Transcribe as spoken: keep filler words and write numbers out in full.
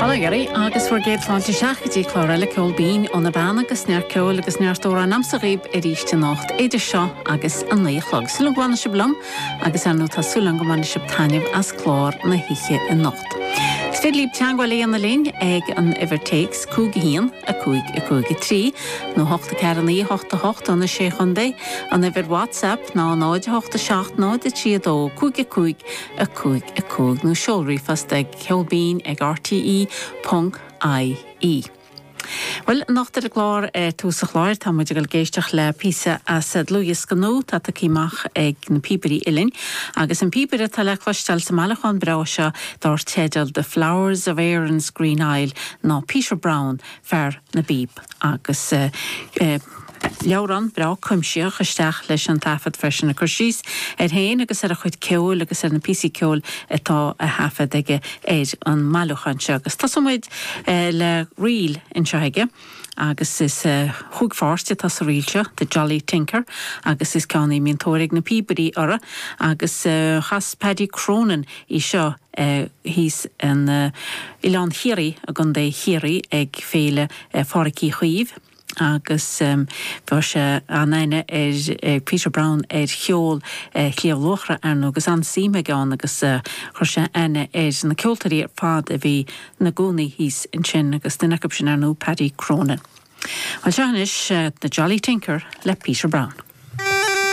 Hala geri, agus for géad fáinte seachadí chlóra ceol bín ó na bana agus near ceol agus near tóra namsaríb i ríiste nacht éidir seo agus an léichlog. Sulang bhána si blum agus anú tá sulang go mána si taineh as chlór na hiche in nacht. Sfidlíb teangwa lé an na lén ag an Evertakes cúg hían a cúig a cúig i trí nó hochta cearan í hochta hochta an na sé chundé an Ever WhatsApp ná náid hochta seacht náid a trí dó cúig a cúig a cúig a cúig nó siolrí fast ag ceol bín ag R T E Punk I E. Well, nacht er glár e túsa chláir tá muid gal géisteach le písa as Luis Ganó tá tá címach ag na píberí ilin agus an píbere tá le chlustal sa malachán brá dar tedal The Flowers of Aaron's Green Isle ná Peter Brown fer na bíb agus uh, uh, Leoran bra cumseach isteach leis an tafad fresin na cursís er héin agus ar a chuid ceol agus ar na písí ceol atá a hafad aige éid an malúchan se agus tá muid uh, le riil in seige agus is uh, chuig fáste tá sa riilse the Jolly Tinker agus is cánaí mintórig na píberí ora agus uh, chas Paddy Cronin i seo Uh, hís an uh, Ilan Hiri a gundé Hiri ag féle uh, fáraí chuíh agus um, bhar se anéine er, er Peter Brown er cheol uh, chléolóchra an agus an síime gan agus uh, chuir se aine er na ceoltarí ar fad a bhí na gúnaí hís in sin agus duna sin ar nó Paddy Cronin. Well, Janish, uh, the Jolly Tinker le Peter Brown.